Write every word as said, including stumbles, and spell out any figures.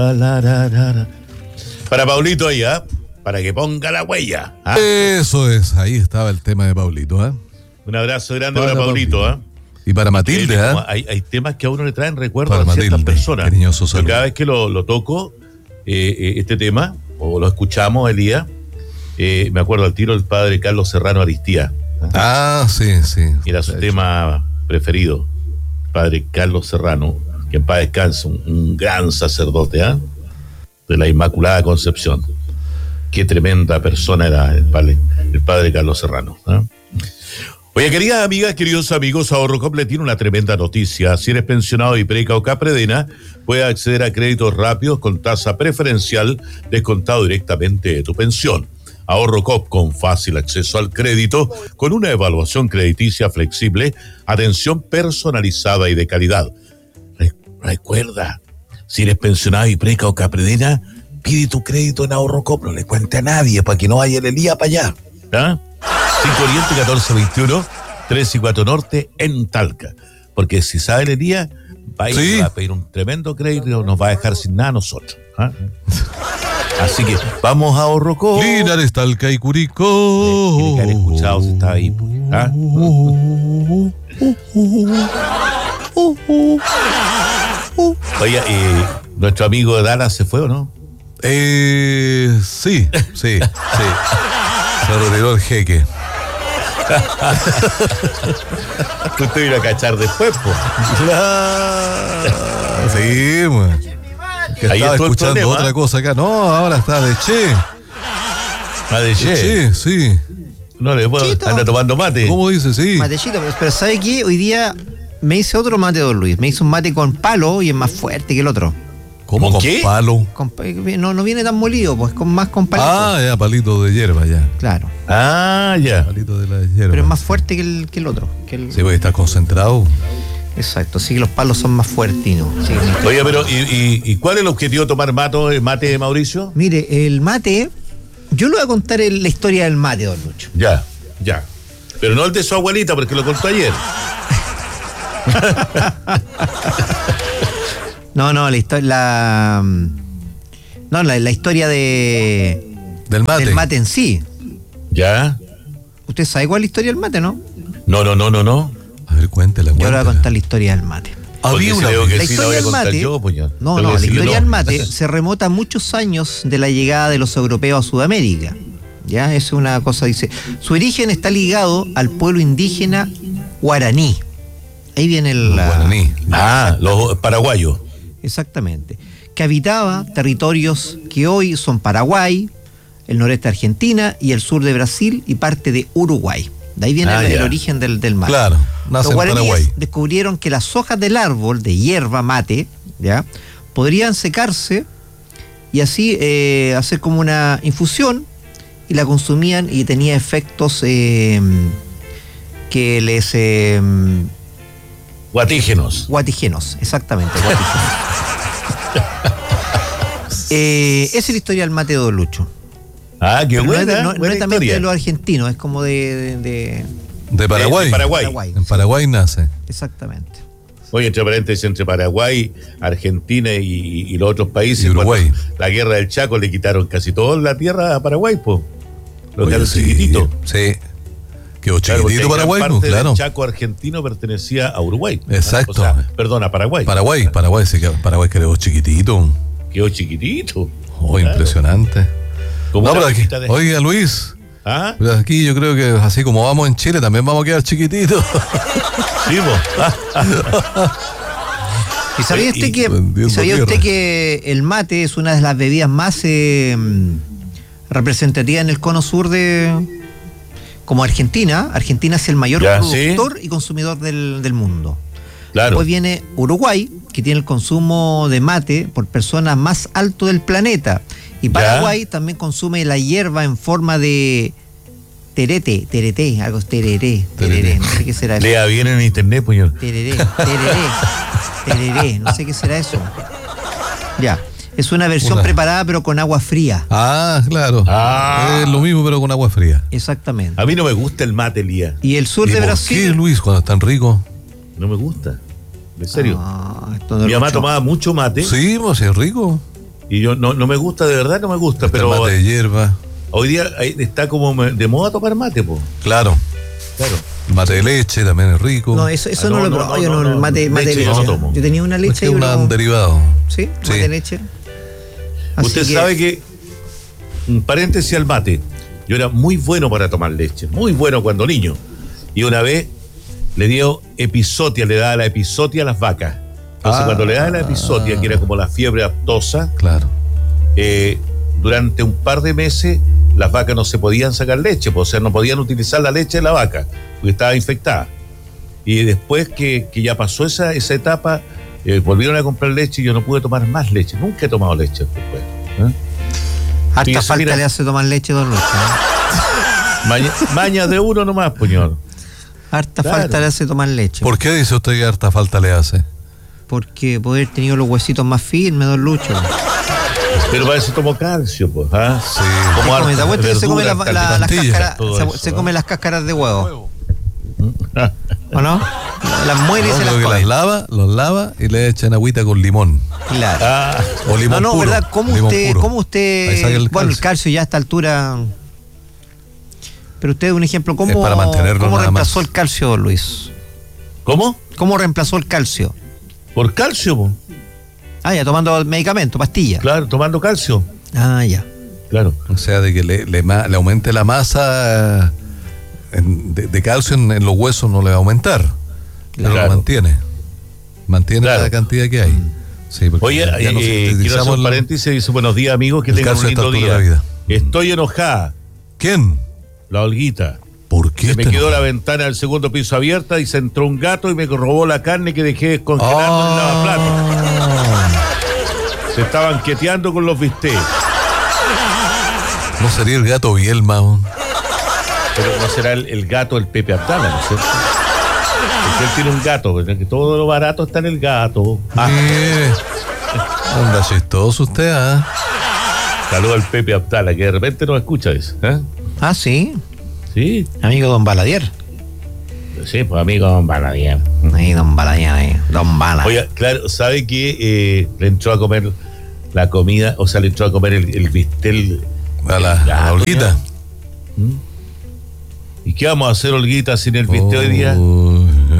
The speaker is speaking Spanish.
Para Paulito ahí, ¿ah? ¿eh? Para que ponga la huella. ¿Ah? Eso es, ahí estaba el tema de Paulito, ¿eh? Un abrazo grande para, para Paulito, ¿ah? ¿eh? Y para Matilde, ¿eh? Hay, hay temas que a uno le traen recuerdos para a ciertas Matilde, personas. Cariñoso saludo. Cada vez que lo, lo toco, eh, eh, este tema, o lo escuchamos, Elías, eh, me acuerdo al tiro del padre Carlos Serrano Aristía. ¿eh? Ah, sí, sí. Era su tema preferido, padre Carlos Serrano, que en paz descanse, un, un gran sacerdote, ¿ah? ¿eh? De la Inmaculada Concepción. Qué tremenda persona era el padre, el padre Carlos Serrano. ¿eh? Oye, queridas amigas, queridos amigos, AhorroCop le tiene una tremenda noticia. Si eres pensionado y Hipreca o Capredena, puedes acceder a créditos rápidos con tasa preferencial descontado directamente de tu pensión. AhorroCop, con fácil acceso al crédito, con una evaluación crediticia flexible, atención personalizada y de calidad. Re- recuerda, si eres pensionado y Hipreca o Capredena, pide tu crédito en AhorroCop, no le cuente a nadie para que no vaya el día para allá. ¿Ah? cinco Oriente, catorce veintiuno, tres y cuatro Norte en Talca. Porque si sabe el día, va a, ir, sí. va a pedir un tremendo crédito, nos va a dejar sin nada a nosotros. ¿Ah? Así que vamos a AhorroCop. Linares, Talca y Curicó. Tiene que haber escuchado si estaba ahí. ¿Ah? Oye, eh, ¿nuestro amigo Dallas se fue o no? Eh, sí, sí, sí. Se retiró el jeque. Tú te ibas a cachar después, po. Sí, man. Que ahí estaba escuchando problema, otra ¿eh? cosa acá. No, ahora está de che. Ah, de che. Che, sí. No le puedo. Chito. Anda tomando mate. ¿Cómo dice? Sí. Matecito, pero, pero ¿sabe qué? Hoy día me hice otro mate, don Luis. Me hice un mate con palo y es más fuerte que el otro. ¿Cómo ¿Con con qué? palo? Con- no, no viene tan molido, pues con más con palito. Ah, ya, palito de hierba, ya. Claro. Ah, ya. Palito de la hierba. Pero es más fuerte que el, que el otro. Que el... Sí, porque está concentrado. Exacto, sí que los palos son más fuertinos. Sí, mi- Oye, pero ¿y, y, y cuál es el objetivo de tomar mato, mate de Mauricio? Mire, el mate, yo le voy a contar el- la historia del mate, don Lucho. Ya, ya. Pero no el de su abuelita, porque lo contó ayer. No, no, la historia, la, no, la, la historia de Del mate. del mate en sí. ¿Ya? ¿Usted sabe cuál es la historia del mate, no? No, no, no, no, no. A ver, cuéntela, Yo le voy a cuéntela. contar la historia del mate. Porque Había si una le digo que La sí, la historia voy a del contar mate, yo, pues ya. no, Tengo no, que la decirle historia no. del mate se remota a muchos años de la llegada de los europeos a Sudamérica. Ya, es una cosa, dice. Su origen está ligado al pueblo indígena guaraní. Ahí viene el. la- Guaraní. Ah, los paraguayos. Exactamente. Que habitaba territorios que hoy son Paraguay, el noreste de Argentina y el sur de Brasil y parte de Uruguay. De ahí viene Ah, el, el ya. origen del, del mate. Claro, nace Los en guaraníes Paraguay. descubrieron que las hojas del árbol de hierba mate, ¿ya?, podrían secarse y así eh, hacer como una infusión y la consumían y tenía efectos eh, que les... Eh, Guatígenos. guatígenos, exactamente, guatígenos. Eh, esa es la historia del mate de Don Lucho. Ah, qué Pero no es buena, de- no, no buena es también historia. de los argentinos, es como de, de- de- De Paraguay. De Paraguay. Paraguay. En Paraguay nace. Exactamente. Oye, entre paréntesis, entre Paraguay, Argentina y, y los otros países. Y Uruguay. cuando la guerra del Chaco le quitaron casi toda la tierra a Paraguay, pues. Lo Oye, quedaron sí, chiquitito. Sí. Quedó Claro, porque chiquitito gran Paraguay, parte pues, claro. del Chaco argentino pertenecía a Uruguay. Exacto. O sea, perdón, a Paraguay. Paraguay, Paraguay, sí, que- Paraguay quedó chiquitito. Quedó chiquitito. Oh, Claro. impresionante. Como No, una pero aquí, hojita de- oiga, Luis, ¿Ah? pero aquí yo creo que así como vamos en Chile, también vamos a quedar chiquititos. Sí, po. ¿Y sabía Y- usted que, vendiendo y sabía tierra. usted que el mate es una de las bebidas más eh, representativas en el cono sur de... Como Argentina, Argentina es el mayor Ya, productor y consumidor del, del mundo. Claro. Después viene Uruguay, que tiene el consumo de mate por persona más alto del planeta. Y Paraguay también consume la hierba en forma de terete, terete, algo tereré, tereré, no sé qué será eso. Lea bien en internet, pues. señor. Tereré, tereré, tereré, no sé qué será eso. Ya, es una versión Una- preparada pero con agua fría. Ah, claro. Ah. Es lo mismo, pero con agua fría. Exactamente. A mí no me gusta el mate, Lía. Y el sur ¿Y de por Brasil... qué, Luis, cuando es tan rico? No me gusta. En serio. Ah, esto no Mi lo mamá escucho. tomaba mucho mate. Sí, pues es rico. Y yo no, no me gusta, de verdad no me gusta, Está pero el mate de hierba. hoy día ahí está como de moda tomar mate, po. Claro. Claro. Mate de leche también es rico. No, eso, eso Ah, no, no, lo no, probado, no, yo no, no, el mate, no, mate de leche leche. yo no tomo. Yo tenía una Es leche que y es uno- un derivado. ¿Sí? Sí. Mate de leche. Así Usted que- sabe que, un paréntesis al mate, yo era muy bueno para tomar leche, muy bueno cuando niño. Y una vez le dio episotia, le daba la episotia a las vacas. Entonces Ah. cuando le daba la episotia, que era como la fiebre aftosa, Claro. eh, durante un par de meses las vacas no se podían sacar leche, pues, o sea, no podían utilizar la leche de la vaca, porque estaba infectada. Y después que, que ya pasó esa, esa etapa, eh, volvieron a comprar leche y yo no pude tomar más leche. Nunca he tomado leche después. ¿eh? Harta Fíjese, falta mira. le hace tomar leche, don Lucho. ¿eh? Maña- mañas de uno nomás, puñor. Harta Claro. falta le hace tomar leche. ¿Por qué dice usted que harta falta le hace? Porque poder haber tenido los huesitos más firmes, don Lucho. Pero para eso tomo calcio, pues. ¿ah? Sí. Como Se come, harta ¿te acuerdas que se come verdura, la- la- las plantillas, cáscaras, todo se, eso, se ¿eh? come las cáscaras de huevo, ¿o no? Las muere y No, se las creo que come. las lava, los lava y le echan agüita con limón. Claro. Ah, O limón no, no, puro. ¿verdad? ¿Cómo limón usted, puro. cómo Ahí usted, saca el bueno, el calcio. calcio ya a esta altura, pero usted, un ejemplo, ¿cómo, Es para mantenerlo cómo nada reemplazó más. el calcio, don Luis? ¿cómo? ¿Cómo reemplazó el calcio? Por calcio, po. Ah, ya, tomando medicamento, pastilla. Claro, tomando calcio. Ah, ya. Claro. O sea, de que le, le, ma- le aumente la masa eh, en- de, de calcio en, en los huesos no le va a aumentar. Pero Claro. lo mantiene. Mantiene Claro. la cantidad que hay. Sí, porque Oye, ya eh, no eh, quiero hacer sintetizamos un el- paréntesis. Dice, buenos días, amigos, que el tengan un calcio a esta lindo altura día. de la vida. Estoy enojada. ¿Quién? La Olguita. ¿Por qué? Se me está quedó la enojado? ventana del segundo piso abierta y se entró un gato y me robó la carne que dejé descongelando en el lavaplatos. Ah, Se estaban queteando con los bistecs. no sería el gato Bielma. ¿O? Pero no será el, el gato el Pepe Abdala, ¿no es cierto? Porque él tiene un gato, ¿verdad? Que todo lo barato está en el gato. Ah, Mire, anda chistoso usted, ¿ah? saludo al Pepe Abdala, que de repente no escucha eso. ¿eh? Ah, sí. Sí, Amigo don Baladier. sí, pues amigo Don Baladier. Ahí, don Baladier, ahí. Don Bala. Oiga, claro, ¿sabe que eh, le entró a comer la comida, o sea, le entró a comer el, el bistel? A la, el a la gato, Olguita. ¿Mm? ¿Y qué vamos a hacer, Olguita, sin el bistec hoy día? Oh,